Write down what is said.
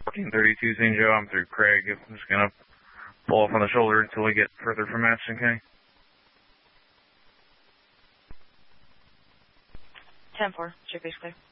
1432 St. Joe, I'm through Craig. I'm just going to pull off on the shoulder until we get further from Madison County. 10-4, check base clear.